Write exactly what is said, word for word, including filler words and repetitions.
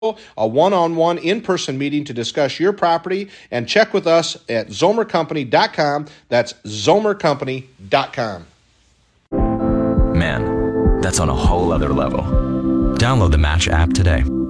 a one-on-one in-person meeting to discuss your property, and check with us at zomer company dot com. That's zomer company dot com. Man, that's on a whole other level. Download the Match app today.